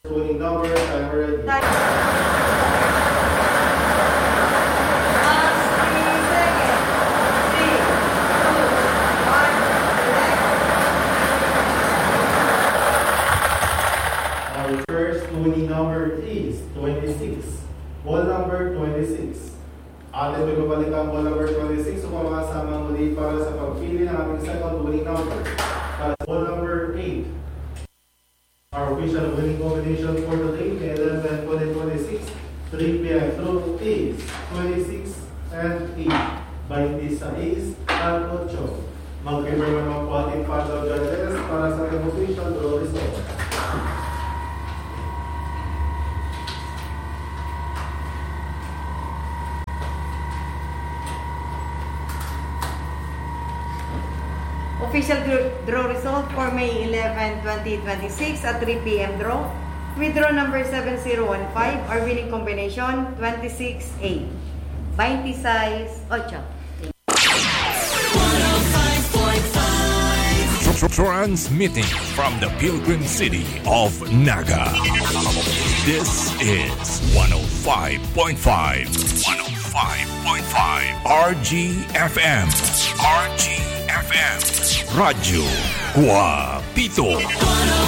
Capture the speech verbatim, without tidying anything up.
Winning number, timer ready. Time. Last three seconds. Three, two, one, select. Our first winning number is twenty-six. Ball number twenty-six. Atin may babalik ang ball number twenty-six upang makasama muli para sa pagpili ng ating second winning number. Para sa ball number eight. Our official winning combination for today, eleven, twenty, twenty-six, three p.m. through is twenty-six and eight. twenty-six at eight. Mag-give naman po ating panel judges para sa ating official draw result. Official draw result for May eleventh, twenty twenty-six at three p.m. draw. With draw number seven zero one five, our winning combination twenty-six eight. twenty-six eight. Transmitting from the Pilgrim City of Naga. This is one oh five point five. one oh five point five R G F M. R G F M. Radyo Guapito.